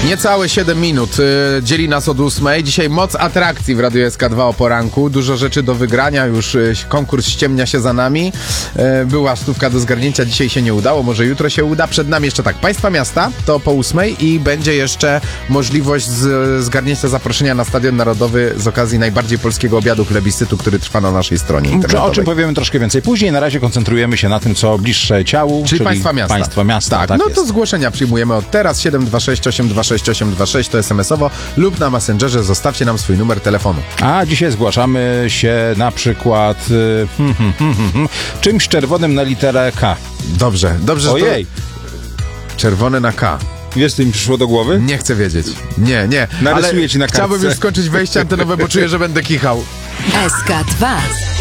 Niecałe 7 minut dzieli nas od 8. Dzisiaj moc atrakcji w Radiu SK2 o poranku. Dużo rzeczy do wygrania, już konkurs ściemnia się za nami. Była stówka do zgarnięcia, dzisiaj się nie udało, może jutro się uda. Przed nami jeszcze tak, państwa miasta, to po 8 i będzie jeszcze możliwość zgarnięcia zaproszenia na Stadion Narodowy z okazji najbardziej polskiego obiadu plebiscytu, który trwa na naszej stronie internetowej. O czym powiemy troszkę więcej później. Na razie koncentrujemy się na tym, co bliższe ciału, czyli państwa miasta. Państwa miasta, tak no jest. To zgłoszenia przyjmujemy od teraz. 726 826 826 to SMS-owo lub na Messengerze zostawcie nam swój numer telefonu. A dzisiaj zgłaszamy się na przykład czymś czerwonym na literę K. Dobrze. Ojej! Czerwone na K. Wiesz, co mi przyszło do głowy? Nie chcę wiedzieć. Nie. Narysuję ci na kartce. Chciałbym już skończyć wejście antenowe, bo czuję, że będę kichał. SK2